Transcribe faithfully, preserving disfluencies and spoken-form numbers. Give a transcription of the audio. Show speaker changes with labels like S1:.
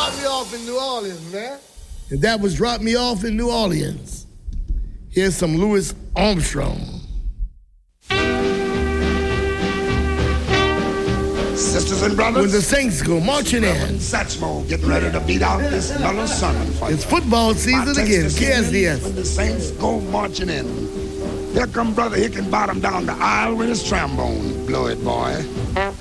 S1: Drop Me Off in New Orleans, man.
S2: And that was Drop Me Off in New Orleans. Here's some Louis Armstrong.
S3: Sisters and brothers,
S2: when the Saints go marching in,
S3: Satchmo getting ready to beat out this mellow sermon for you.
S2: It's football season again, K S D S.
S3: When the Saints go marching in, here come Brother Hickenbottom down the aisle with his trombone. Blow it, boy.